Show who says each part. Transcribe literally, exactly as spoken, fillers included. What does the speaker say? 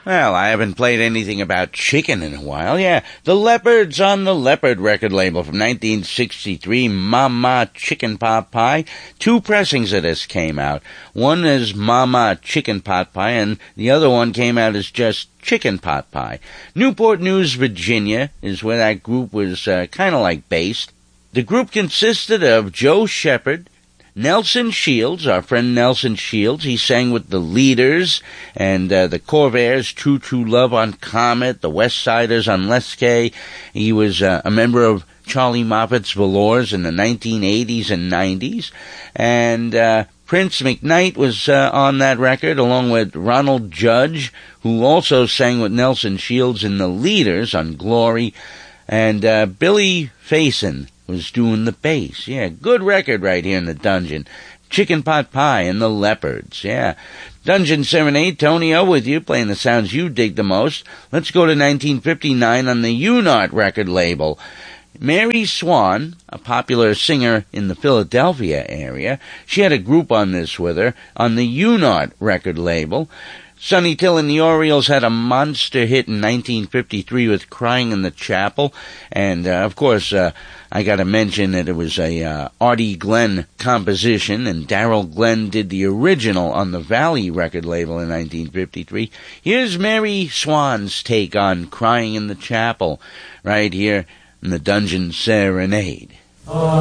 Speaker 1: Well, I haven't played anything about chicken in a while. Yeah, the Leopards on the Leopard record label from nineteen sixty-three, Mama Chicken Pot Pie. Two pressings of this came out. One is Mama Chicken Pot Pie, and the other one came out as just Chicken Pot Pie. Newport News, Virginia is where that group was uh, kind of like based. The group consisted of Joe Shepard, Nelson Shields, our friend Nelson Shields. He sang with the Leaders and uh, the Corvairs, True True Love on Comet, the West Siders on Lesquay. He was uh, a member of Charlie Moffat's Velours in the nineteen eighties and nineties. And uh, Prince McKnight was uh, on that record, along with Ronald Judge, who also sang with Nelson Shields in the Leaders on Glory. And uh, Billy Faison was doing the bass. Yeah, good record right here in the Dungeon. Chicken Pot Pie and the Leopards. Yeah. Dungeon Serenade, Tony O with you, playing the sounds you dig the most. Let's go to nineteen fifty-nine on the U-Knot record label. Mary Swan, a popular singer in the Philadelphia area, she had a group on this with her on the U-Knot record label. Sonny Till and the Orioles had a monster hit in nineteen fifty-three with Crying in the Chapel. And, uh, of course, uh, I gotta mention that it was a uh, Artie Glenn composition, and Darrell Glenn did the original on the Valley record label in nineteen fifty-three. Here's Mary Swan's take on Crying in the Chapel, right here in the Dungeon Serenade. Oh.